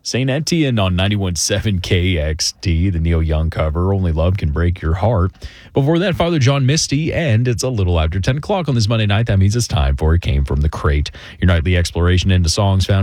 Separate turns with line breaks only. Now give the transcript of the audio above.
St. Etienne on 91.7 KXD, the Neil Young cover, Only Love Can Break Your Heart. Before that, Father John Misty, and it's a little after 10 o'clock on this Monday night. That means it's time for It Came From the Crate, your nightly exploration into songs found